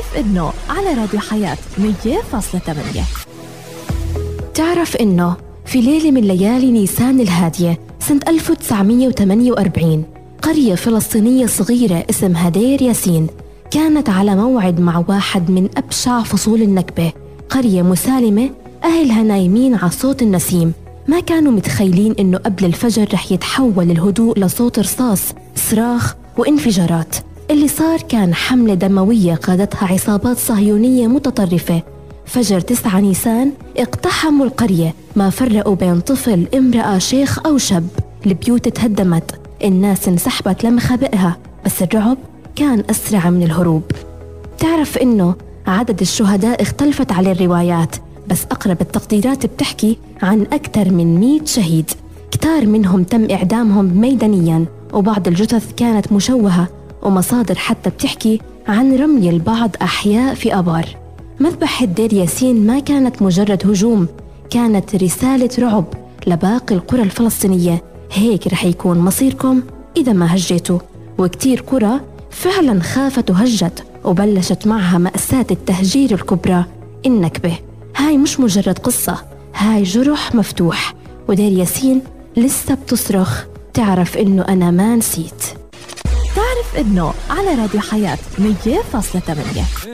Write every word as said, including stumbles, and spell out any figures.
تعرف إنه على راديو حياة مية فاصلة ثمانية. تعرف إنه في ليلة من ليالي نيسان الهادية سنة ألف وتسعمية وثمانية وأربعين قرية فلسطينية صغيرة اسمها دير ياسين كانت على موعد مع واحد من أبشع فصول النكبة. قرية مسالمة أهلها نايمين على صوت النسيم، ما كانوا متخيلين إنه قبل الفجر رح يتحول الهدوء لصوت رصاص، صراخ وانفجارات. اللي صار كان حملة دموية قادتها عصابات صهيونية متطرفة. فجر تسعة نيسان اقتحموا القرية، ما فرقوا بين طفل، امرأة، شيخ أو شاب. البيوت تهدمت، الناس انسحبت لمخابئها، بس الرعب كان أسرع من الهروب. تعرف إنه عدد الشهداء اختلفت على الروايات، بس أقرب التقديرات بتحكي عن أكثر من مئة شهيد. كتار منهم تم إعدامهم ميدانياً، وبعض الجثث كانت مشوهة، ومصادر حتى بتحكي عن رمي البعض أحياء في آبار. مذبحة دير ياسين ما كانت مجرد هجوم، كانت رسالة رعب لباقي القرى الفلسطينية. هيك رح يكون مصيركم إذا ما هجيتوا. وكتير قرى فعلا خافت وهجت، وبلشت معها مأساة التهجير الكبرى، النكبة. هاي مش مجرد قصة، هاي جرح مفتوح، ودير ياسين لسه بتصرخ. تعرف إنه أنا ما نسيت. تعرف إنه على راديو حياة مية فاصلة ثمانية.